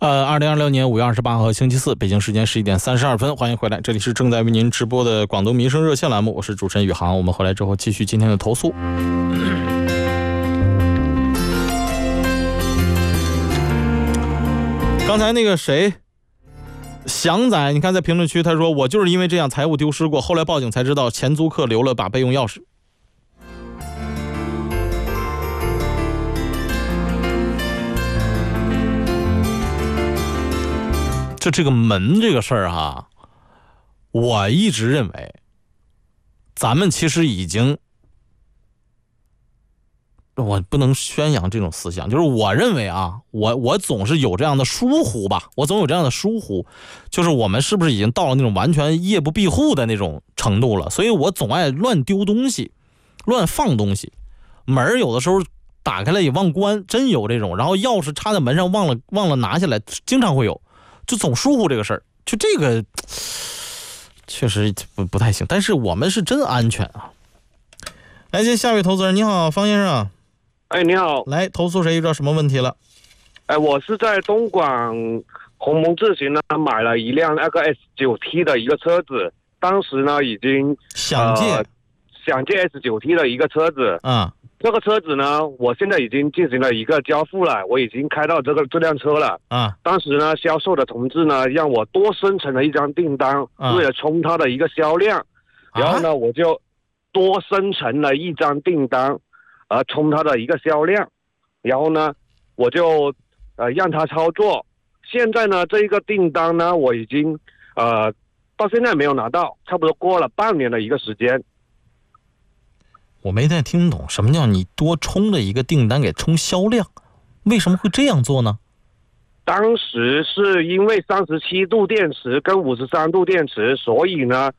2026年5月28号星期四，北京时间11点32分，欢迎回来，这里是正在为您直播的广东民生热线栏目，我是主持人宇航。我们回来之后继续今天的投诉。刚才那个谁祥仔，你看在评论区他说，我就是因为这样财物丢失过，后来报警才知道前租客留了把备用钥匙。就这个门这个事儿哈，我一直认为咱们其实已经，我不能宣扬这种思想，就是我认为啊，我总是有这样的疏忽吧，我总有这样的疏忽，就是我们是不是已经到了那种完全夜不闭户的那种程度了？所以我总爱乱丢东西，乱放东西，门有的时候打开了也忘关，真有这种，然后钥匙插在门上忘了拿下来，经常会有。就总疏忽这个事儿，就这个确实不太行，但是我们是真安全啊。来接下一位投资人，你好，方先生。 哎，你好， 来投诉谁遇到什么问题了？ 哎，我是在东莞鸿蒙智行呢买了一辆那个 S9T 的一个车子，当时呢已经想借 S9T 的一个车子啊。 这个车子呢，我现在已经进行了一个交付了，我已经开到这辆车了啊。当时呢，销售的同志呢让我多生成了一张订单，为了冲它的一个销量，然后呢我就多生成了一张订单，冲它的一个销量，然后呢我就让他操作。现在呢这一个订单呢我已经到现在没有拿到，差不多过了半年的一个时间。 我没太听懂什么叫你多冲了一个订单给冲销量，为什么会这样做呢？ 当时是因为37度电池跟53度电池，所以呢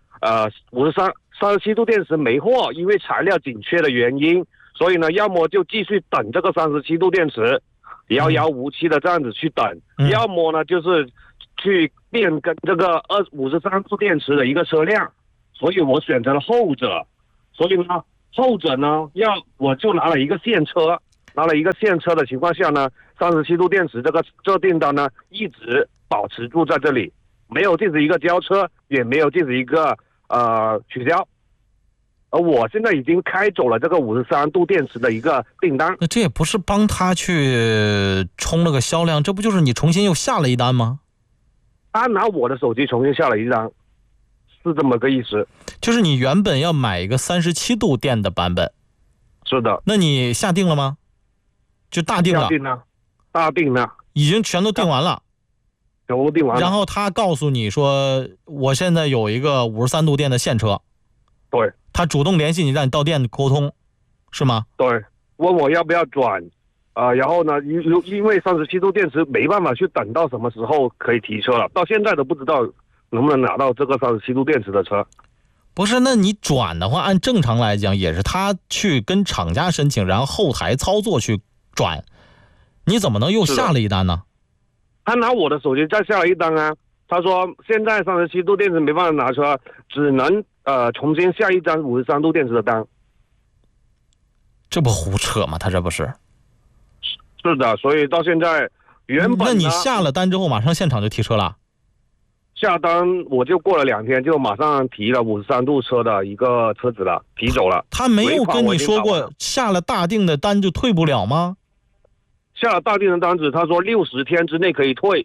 37度电池没货，因为材料紧缺的原因，所以呢要么就继续等这个37度电池，遥遥无期的这样子去等，要么呢就是去变更这个53度电池的一个车辆，所以我选择了后者。所以呢后者呢我就拿了一个现车的情况下呢，37度电池这个订单呢一直保持住在这里，没有进行一个交车，也没有进行一个取消。而我现在已经开走了这个53度电池的一个订单。 那这也不是帮他去冲了个销量，这不就是你重新又下了一单吗？ 他拿我的手机重新下了一单，是这么个意思。 就是你原本要买一个37度电的版本。 是的。 那你下定了吗？就大定了？ 下定了，大定了， 已经全都定完了。 全部定完了。 然后他告诉你说，我现在有一个53度电的现车。 对。 他主动联系你，让你到店沟通，是吗？ 对，问我要不要转，然后呢，因为37度电池没办法去等到什么时候可以提车了，到现在都不知道能不能拿到这个37度电池的车。 不是，那你转的话，按正常来讲也是他去跟厂家申请，然后后台操作去转，你怎么能又下了一单呢？ 他拿我的手机再下了一单啊，他说现在37度电池没办法拿车，只能重新下一张53度电池的单。 这不胡扯吗？他这不是？ 是的，所以到现在原本那你下了单之后马上现场就提车了？ 下单我就过了2天就马上提了53度车的一个车子了，提走了。 他没有跟你说过下了大定的单就退不了吗？ 下了大定的单子，他说60天之内可以退。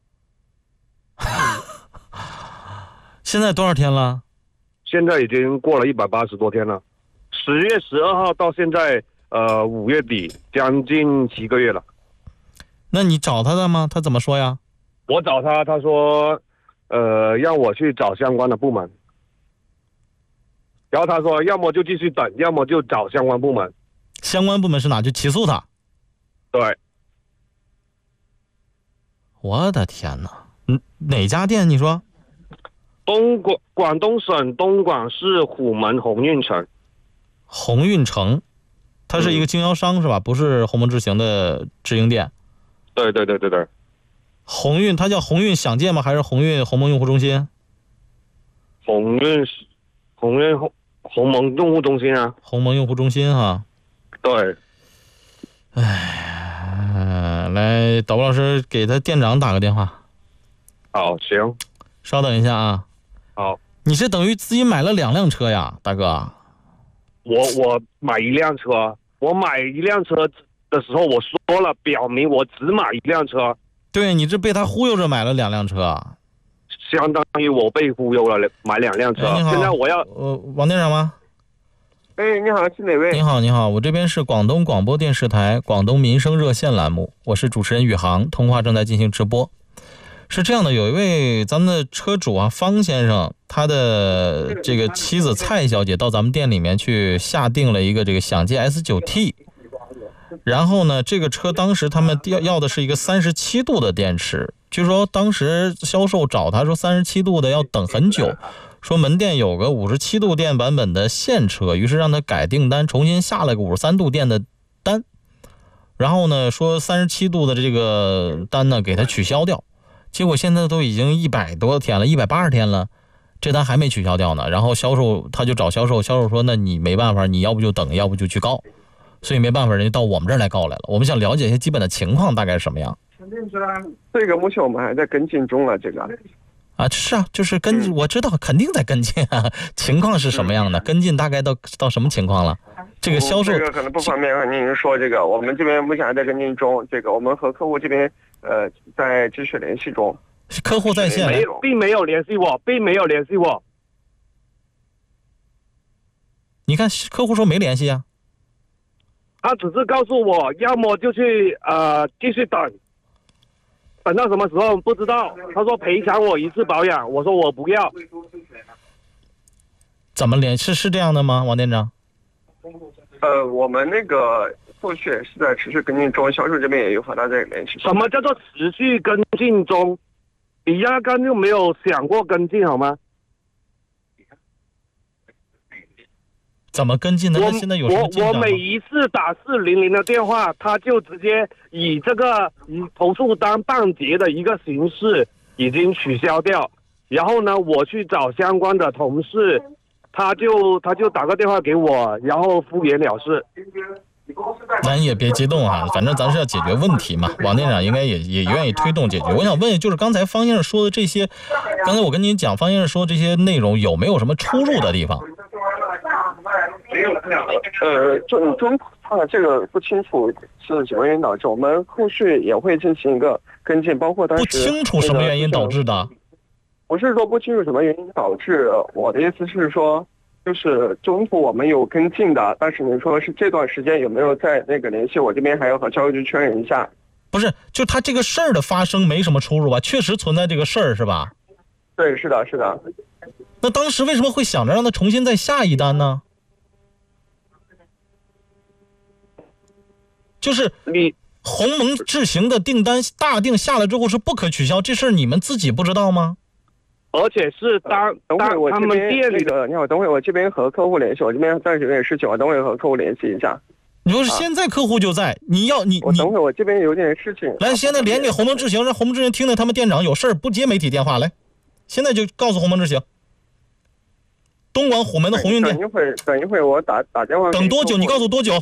现在多少天了？ 现在已经过了180多天了，10月12号到现在5月底，将近7个月了。 那你找他的吗？他怎么说呀？ 我找他，他说让我去找相关的部门，然后他说要么就继续等，要么就找相关部门。 相关部门是哪？就起诉他？ 对。 我的天哪！哪家店你说？ 广东省东莞市虎门鸿运城。 鸿运城，它是一个经销商是吧？不是鸿蒙智行的直营店。 对对对对对。 鸿运，它叫鸿运享借吗？还是鸿运鸿蒙用户中心？ 鸿蒙用户中心啊。 鸿蒙用户中心哈。 对。 来，导播老师给他店长打个电话。 好，行， 稍等一下啊。 好， 你是等于自己买了2辆车呀，大哥？ 我买一辆车，我买一辆车的时候我说了，表明我只买一辆车。 对，你这被他忽悠着买了2辆车， 相当于我被忽悠了，买2辆车。 你好， 现在我要王店长吗？ 哎，你好，是哪位？ 你好，你好，我这边是广东广播电视台广东民生热线栏目，我是主持人宇航，通话正在进行直播。是这样的，有一位咱们的车主啊，方先生，他的这个妻子蔡小姐到咱们店里面去下定了一个这个享界 S9T， 然后呢，这个车当时他们要的是一个37度的电池，据说当时销售找他说37度的要等很久，说门店有个57度电版本的现车，于是让他改订单，重新下了个53度电的单，然后呢说37度的这个单呢给他取消掉。结果现在都已经100多天了，180天了，这单还没取消掉呢。然后销售他就找销售，销售说那你没办法，你要不就等，要不就去告，所以没办法，人家到我们这儿来告来了。我们想了解一些基本的情况大概是什么样。 这个目前我们还在跟进中了，这个啊，是啊，就是跟进，我知道肯定在跟进啊。情况是什么样的？跟进大概到什么情况了？这个销售这个可能不方便和您说，这个我们这边目前还在跟进中，这个我们和客户这边在继续联系中。 客户在线并没有联系我，并没有联系我。 你看客户说没联系啊， 他只是告诉我，要么就去继续等。等到什么时候不知道，他说赔偿我1次保养，我说我不要。 怎么联系？是这样的吗，王店长？ 我们那个后续也是在持续跟进中，销售这边也有和他在联系。 什么叫做持续跟进中？你压根就没有想过跟进好吗？ 怎么跟进的？那现在有什么进展吗？ 我每一次打400的电话，他就直接以这个投诉单办结的一个形式已经取消掉。然后呢，我去找相关的同事，他就打个电话给我，然后敷衍了事。 咱也别激动啊，反正咱是要解决问题嘛。王店长应该也愿意推动解决。我想问，就是刚才方先生说的这些，刚才我跟您讲，方先生说这些内容有没有什么出入的地方？ 中这个不清楚是什么原因导致，我们后续也会进行一个跟进，包括当时不清楚什么原因导致的。 不是说不清楚什么原因导致，我的意思是说，就是中途我们有跟进的，但是你说是这段时间有没有在那个联系，我这边还要和销售局确认一下。 不是，就他这个事儿的发生没什么出入吧？确实存在这个事儿是吧？ 对，是的，是的。 那当时为什么会想着让他重新再下一单呢？就是你鸿蒙智行的订单大订下了之后是不可取消，这事儿你们自己不知道吗？ 而且是当他们店里的，你好，等会我这边和客户联系，我这边暂时有点事情，我等会和客户联系一下。 你说是现在客户就在，你我等会我这边有点事情。 来，现在连给鸿蒙智行，让鸿蒙智行听听他们店长有事儿不接媒体电话，来，现在就告诉鸿蒙智行，东莞虎门的鸿运店。 等一会儿我打电话。 等多久？你告诉我多久？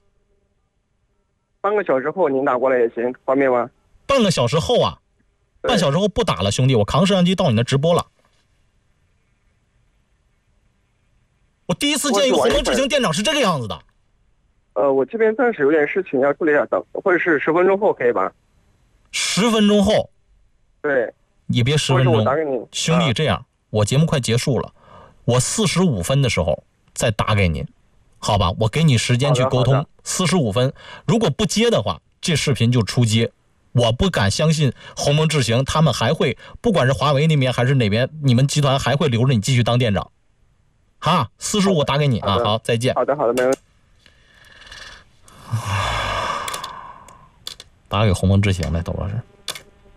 半个小时后您打过来也行，方便吗？ 半个小时后啊？半小时后不打了，兄弟，我扛摄像机到你那直播了。我第一次见一个鸿蒙智行店长是这个样子的。 我这边暂时有点事情要处理一下，等或者是10分钟后可以吧 ？10分钟后。 对。 也别10分钟。 我打给你。 兄弟，这样，我节目快结束了，我45分的时候再打给您，好吧？我给你时间去沟通。45分，如果不接的话，这视频就出街。我不敢相信鸿蒙智行他们还会，不管是华为那边还是哪边，你们集团还会留着你继续当店长。哈，45我打给你啊，好，再见。 好的，没问题。 打给鸿蒙智行来，董老师。